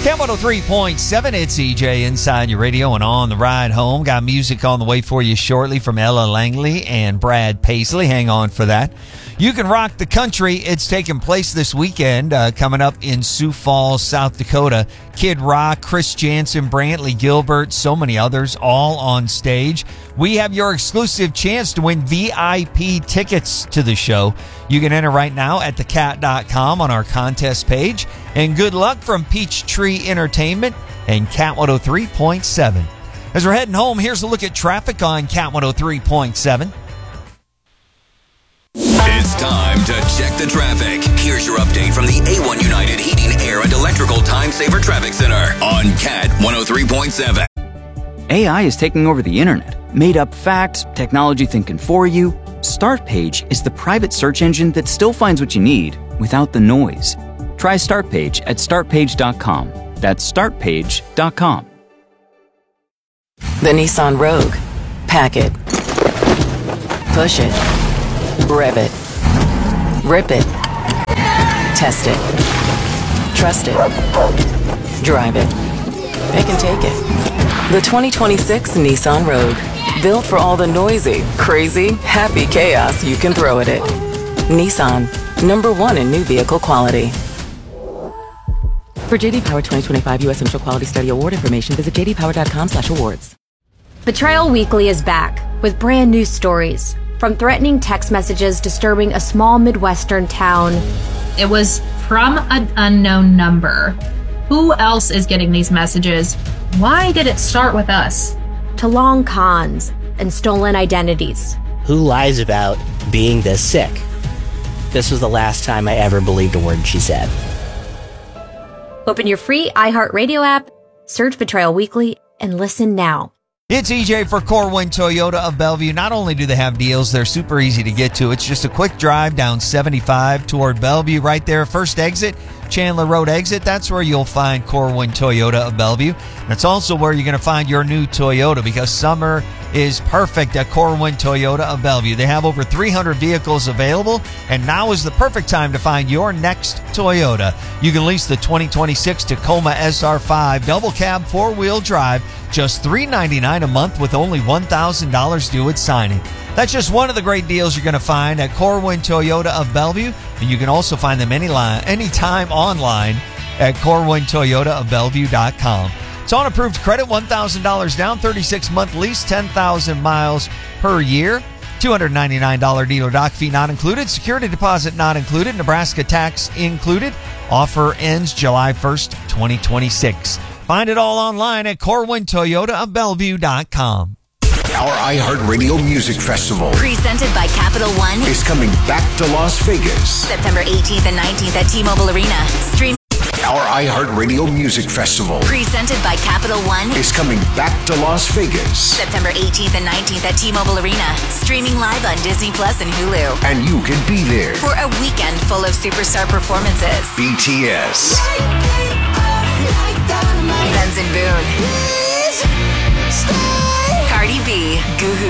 Cat 103.7, it's EJ inside your radio and on the ride home. Got music on the way for you shortly from Ella Langley and Brad Paisley. Hang on for that. You Can Rock the Country. It's taking place this weekend, coming up in Sioux Falls, South Dakota. Kid Rock, Chris Jansen, Brantley Gilbert, so many others, all on stage. We have your exclusive chance to win VIP tickets to the show. You can enter right now at thecat.com on our contest page. And good luck from Peachtree Entertainment and Cat 103.7. As we're heading home, here's a look at traffic on Cat 103.7. It's time to check the traffic. Here's your update from the A1 United Heating, Air, and Electrical Time Saver Traffic Center on Cat 103.7. AI is taking over the internet. Made up facts, technology thinking for you. Startpage is the private search engine that still finds what you need without the noise. Try Startpage at startpage.com. That's startpage.com. The Nissan Rogue. Pack it. Push it. Rev it. Rip it. Test it. Trust it. Drive it. It can take it. The 2026 Nissan Rogue. Built for all the noisy, crazy, happy chaos you can throw at it. Nissan. #1 in new vehicle quality. For JD Power 2025 U.S. Initial Quality Study Award information, visit jdpower.com/awards. Betrayal Weekly is back with brand new stories. From threatening text messages disturbing a small Midwestern town. It was from an unknown number. Who else is getting these messages? Why did it start with us? To long cons and stolen identities. Who lies about being this sick? This was the last time I ever believed a word she said. Open your free iHeartRadio app, search Betrayal Weekly, and listen now. It's EJ for Corwin Toyota of Bellevue. Not only do they have deals, they're super easy to get to. It's just a quick drive down 75 toward Bellevue right there. First exit, Chandler Road exit. That's where you'll find Corwin Toyota of Bellevue. That's also where you're going to find your new Toyota because summer is perfect at Corwin Toyota of Bellevue. They have over 300 vehicles available, and now is the perfect time to find your next Toyota. You can lease the 2026 Tacoma SR5 double cab four-wheel drive, just $399 a month with only $1,000 due at signing. That's just one of the great deals you're going to find at Corwin Toyota of Bellevue, and you can also find them anytime online at corwintoyotaofbellevue.com. It's on approved credit, $1,000 down, 36-month lease, 10,000 miles per year, $299 dealer doc fee not included, security deposit not included, Nebraska tax included. Offer ends July 1st, 2026. Find it all online at corwintoyotaofbellevue.com. Our iHeartRadio Music Festival, presented by Capital One, is coming back to Las Vegas. September 18th and 19th at T-Mobile Arena. Stream. Our iHeartRadio Music Festival, presented by Capital One, is coming back to Las Vegas. September 18th and 19th at T-Mobile Arena. Streaming live on Disney Plus and Hulu. And you can be there for a weekend full of superstar performances. BTS, Benson Boone, Cardi B, Goo Goo